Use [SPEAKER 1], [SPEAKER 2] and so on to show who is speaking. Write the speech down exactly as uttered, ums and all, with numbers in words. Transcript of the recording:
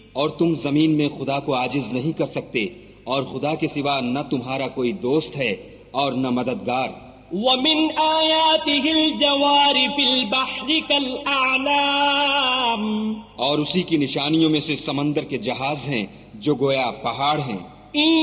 [SPEAKER 1] और तुम जमीन में खुदा को आजिज नहीं कर सकते और खुदा के सिवा न तुम्हारा कोई दोस्त है और न मददगार।
[SPEAKER 2] वमिन आयातिहिल जवारि फिल बहरि कल अअलाम,
[SPEAKER 1] और उसी की निशानियों में से समंदर के जहाज हैं जो गोया पहाड़ हैं।